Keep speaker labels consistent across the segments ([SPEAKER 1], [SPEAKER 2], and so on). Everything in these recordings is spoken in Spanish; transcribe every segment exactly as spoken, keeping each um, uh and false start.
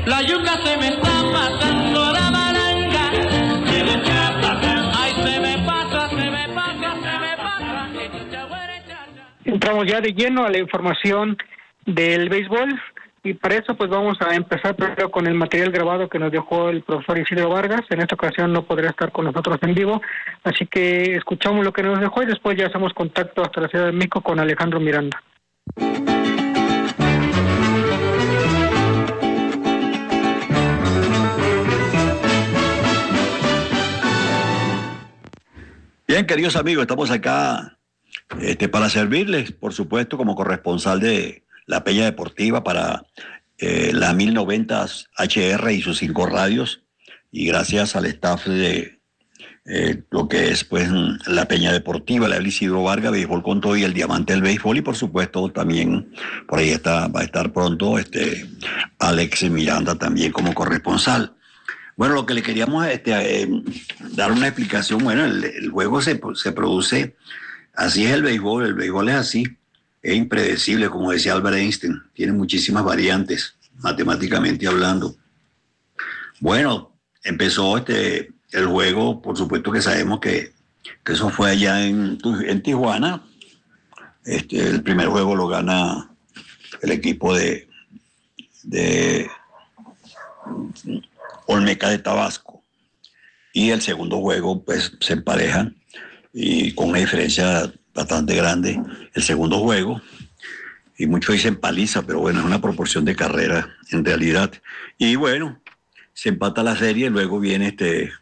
[SPEAKER 1] La yuca se me está pasando la malanga. Ay, se me pasa, se me pasa, se me pasa.
[SPEAKER 2] Entramos ya de lleno a la información del béisbol y para eso pues vamos a empezar primero con el material grabado que nos dejó el profesor Isidro Vargas. En esta ocasión no podrá estar con nosotros en vivo, así que escuchamos lo que nos dejó y después ya hacemos contacto hasta la Ciudad de México con Alejandro Miranda.
[SPEAKER 3] Bien, queridos amigos, estamos acá este, para servirles, por supuesto, como corresponsal de la Peña Deportiva para eh, la mil noventa H R y sus cinco radios, y gracias al staff de eh, lo que es pues la Peña Deportiva, la Isidro Vargas, Béisbol con Todo y el Diamante del Béisbol, y por supuesto también por ahí está, va a estar pronto este Alex Miranda también como corresponsal. Bueno, lo que le queríamos este, eh, dar una explicación, bueno, el, el juego se, se produce, así es el béisbol, el béisbol es así, es impredecible, como decía Albert Einstein, tiene muchísimas variantes, matemáticamente hablando. Bueno, empezó este, el juego, por supuesto que sabemos que, que eso fue allá en, en Tijuana, este, el primer juego lo gana el equipo de... de Olmeca de Tabasco, y el segundo juego pues se emparejan y con una diferencia bastante grande el segundo juego, y muchos dicen paliza, pero bueno, es una proporción de carrera en realidad, y bueno, se empata la serie, luego viene este,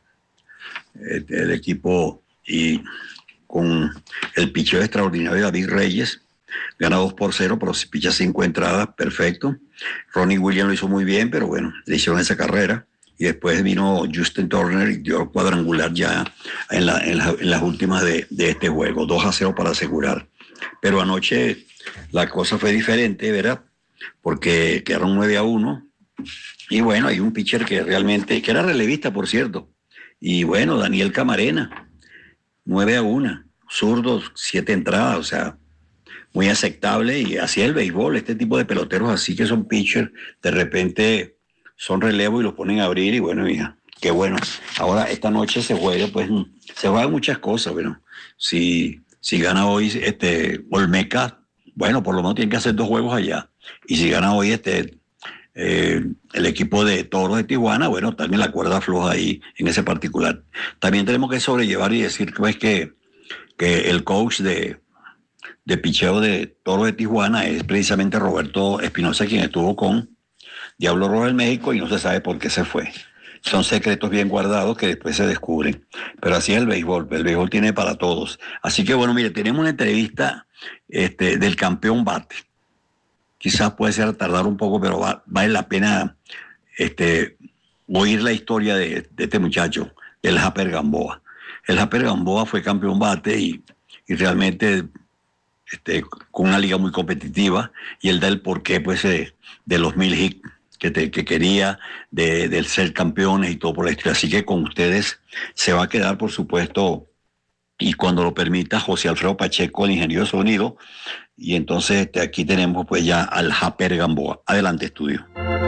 [SPEAKER 3] este el equipo y con el picheo extraordinario de David Reyes, gana dos por cero, pero se picha cinco entradas, perfecto. Ronnie Williams lo hizo muy bien, pero bueno, le hicieron esa carrera. Y después vino Justin Turner y dio cuadrangular ya en, la, en, la, en las últimas de, de este juego, dos a cero para asegurar. Pero anoche la cosa fue diferente, ¿verdad? Porque quedaron nueve a uno. Y bueno, hay un pitcher que realmente, que era relevista, por cierto. Y bueno, Daniel Camarena, nueve a uno, zurdo, siete entradas, o sea, muy aceptable. Y así es el béisbol, este tipo de peloteros así que son pitchers, de repente son relevo y los ponen a abrir, y bueno, mija, qué bueno. Ahora, esta noche se juega, pues, se juegan muchas cosas, bueno. Si, si gana hoy este Olmeca, bueno, por lo menos tienen que hacer dos juegos allá. Y si gana hoy este eh, el equipo de Toros de Tijuana, bueno, están en la cuerda floja ahí, en ese particular. También tenemos que sobrellevar y decir pues, que, que el coach de, de picheo de Toros de Tijuana es precisamente Roberto Espinosa, quien estuvo con Diablo Rojo en México y no se sabe por qué se fue. Son secretos bien guardados que después se descubren. Pero así es el béisbol, el béisbol tiene para todos. Así que bueno, mire, tenemos una entrevista este, del campeón bate. Quizás puede ser tardar un poco, pero va, vale la pena este, oír la historia de, de este muchacho, el Japper Gamboa. El Japper Gamboa fue campeón bate y, y realmente este, con una liga muy competitiva, y él da el porqué pues, eh, de los mil hits que, te, que quería, de, de ser campeones y todo por la historia. Así que con ustedes se va a quedar, por supuesto, y cuando lo permita, José Alfredo Pacheco, el ingeniero de sonido. Y entonces este, aquí tenemos pues ya al Japper Gamboa. Adelante, estudio.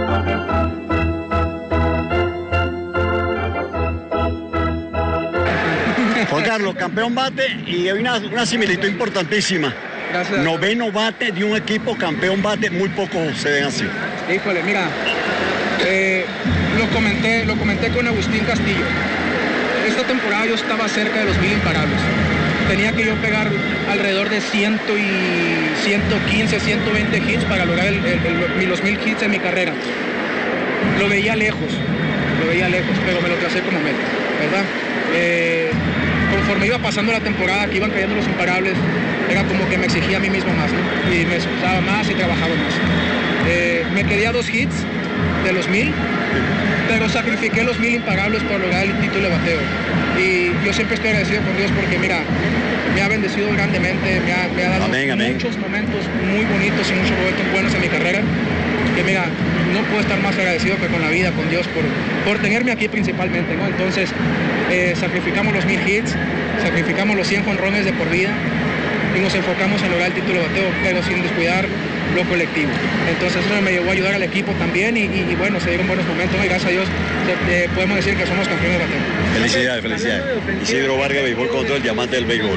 [SPEAKER 4] Juan Carlos, campeón bate, y hay una, una similitud importantísima.
[SPEAKER 5] Gracias.
[SPEAKER 4] Noveno bate de un equipo campeón bate, muy pocos se ven así.
[SPEAKER 5] Híjole, mira, eh, lo comenté, lo comenté con Agustín Castillo. Esta temporada yo estaba cerca de los mil imparables. Tenía que yo pegar alrededor de cien y ciento quince, ciento veinte hits para lograr el, el, el, los mil hits en mi carrera. Lo veía lejos, lo veía lejos, pero me lo tracé como meta, ¿verdad? Eh, conforme iba pasando la temporada, que iban cayendo los imparables, era como que me exigía a mí mismo más, ¿no? Y me esforzaba más y trabajaba más. Eh, me quedé dos hits de los mil, pero sacrifiqué los mil imparables para lograr el título de bateo. Y yo siempre estoy agradecido con Dios porque, mira, me ha bendecido grandemente, me ha, me ha dado
[SPEAKER 4] amén, amén.
[SPEAKER 5] muchos momentos muy bonitos y muchos momentos buenos en mi carrera. Que mira, no puedo estar más agradecido que con la vida, con Dios, por, por tenerme aquí principalmente, ¿no? Entonces, eh, sacrificamos los mil hits, sacrificamos los cien jonrones de por vida, y nos enfocamos en lograr el título de bateo, pero sin descuidar lo colectivo. Entonces eso me llevó a ayudar al equipo también y, y, y bueno, se dieron buenos momentos, ¿no? Y gracias a Dios eh, podemos decir que somos campeones de bateo.
[SPEAKER 4] Felicidades, felicidades. Isidro Vargas, béisbol con todo, el diamante del béisbol.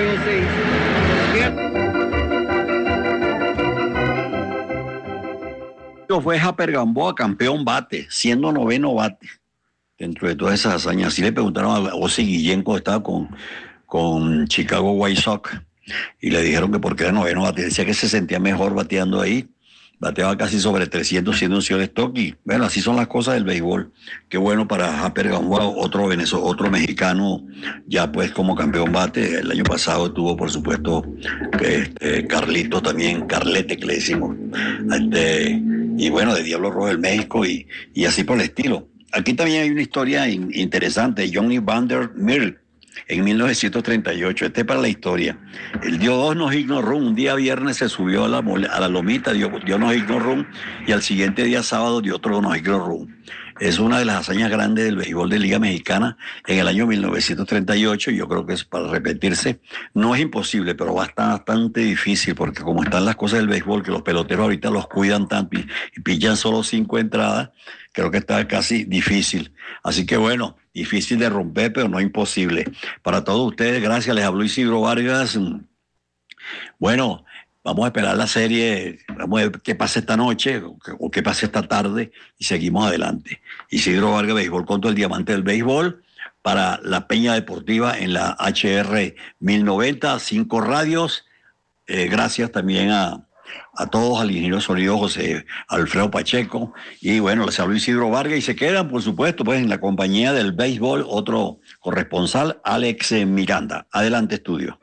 [SPEAKER 3] Fue Japper Gamboa campeón bate, siendo noveno bate. Dentro de todas esas hazañas, así le preguntaron a Ozzie Guillén cuando estaba con, con Chicago White Sox y le dijeron que porque era noveno bate, decía que se sentía mejor bateando ahí, bateaba casi sobre trescientos siendo un shortstop y bueno, así son las cosas del béisbol. Qué bueno para Japper Gamboa, otro venezolano, otro mexicano ya pues como campeón bate. El año pasado tuvo por supuesto este, Carlito también, Carlete que le decimos, este, y bueno, de Diablo Rojo del México y, y así por el estilo. Aquí también hay una historia in, interesante, Johnny Vander Meer, en mil novecientos treinta y ocho, este es para la historia. Él dio dos no-hit no-run, un día viernes se subió a la, a la lomita, dio, dio no-hit no-run, y al siguiente día sábado dio otro no-hit no-run. Es una de las hazañas grandes del béisbol de Liga Mexicana en el año mil novecientos treinta y ocho, y yo creo que es para repetirse. No es imposible, pero va a estar bastante difícil, porque como están las cosas del béisbol, que los peloteros ahorita los cuidan tanto y, y pillan solo cinco entradas, creo que está casi difícil. Así que bueno, difícil de romper, pero no imposible. Para todos ustedes, gracias, les habló Isidro Vargas. Bueno, vamos a esperar la serie, vamos a ver qué pasa esta noche o qué, o qué pasa esta tarde y seguimos adelante. Isidro Vargas, béisbol contra el diamante del béisbol, para la Peña Deportiva en la H R mil noventa, cinco radios. Eh, gracias también a, a todos, al ingeniero sonido José Alfredo Pacheco. Y bueno, les habló Isidro Vargas y se quedan, por supuesto, pues en la compañía del béisbol, otro corresponsal, Alex Miranda. Adelante, estudio.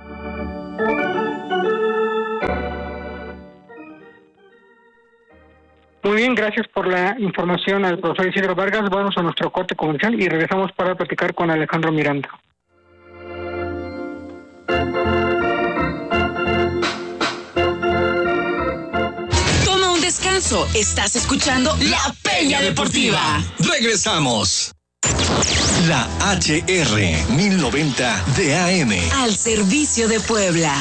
[SPEAKER 2] Muy bien, gracias por la información al profesor Isidro Vargas. Vamos a nuestro corte comercial y regresamos para platicar con Alejandro Miranda.
[SPEAKER 6] Toma un descanso. Estás escuchando La Peña Deportiva.
[SPEAKER 7] Regresamos. La H R mil noventa de A M.
[SPEAKER 6] Al servicio de Puebla.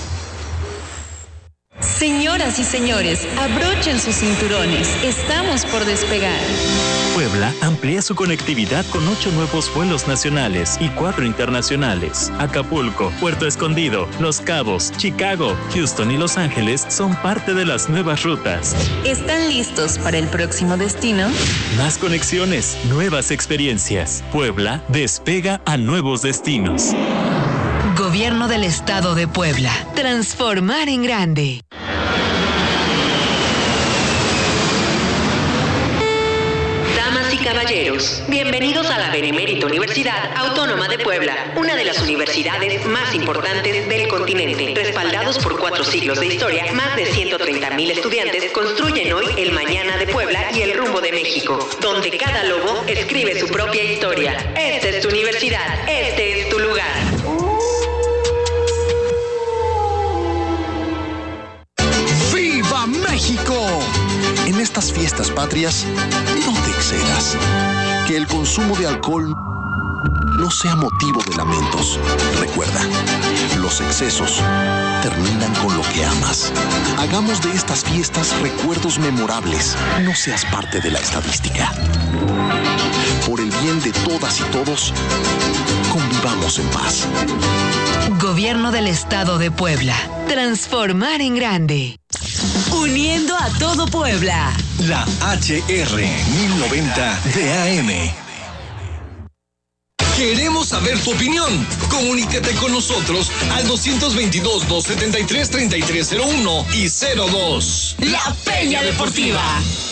[SPEAKER 8] Señoras y señores, abrochen sus cinturones. Estamos por despegar.
[SPEAKER 9] Puebla amplía su conectividad con ocho nuevos vuelos nacionales y cuatro internacionales. Acapulco, Puerto Escondido, Los Cabos, Chicago, Houston y Los Ángeles son parte de las nuevas rutas.
[SPEAKER 8] ¿Están listos para el próximo destino?
[SPEAKER 9] Más conexiones, nuevas experiencias. Puebla despega a nuevos destinos.
[SPEAKER 6] Gobierno del Estado de Puebla. Transformar en grande.
[SPEAKER 10] Damas y caballeros, bienvenidos a la Benemérita Universidad Autónoma de Puebla, una de las universidades más importantes del continente. Respaldados por cuatro siglos de historia, más de ciento treinta mil estudiantes construyen hoy el mañana de Puebla y el rumbo de México, donde cada lobo escribe su propia historia. Esta es tu universidad, este es tu lugar.
[SPEAKER 7] ¡Viva México! En estas fiestas patrias, no te excedas. Que el consumo de alcohol no sea motivo de lamentos. Recuerda, los excesos terminan con lo que amas. Hagamos de estas fiestas recuerdos memorables. No seas parte de la estadística. Por el bien de todas y todos, convivamos en paz.
[SPEAKER 6] Gobierno del Estado de Puebla. Transformar en grande. Uniendo a todo Puebla.
[SPEAKER 7] La H R mil noventa de A M. Queremos saber tu opinión. Comunícate con nosotros al dos veintidós, doscientos setenta y tres, treinta y tres cero uno y cero dos.
[SPEAKER 6] La Peña Deportiva.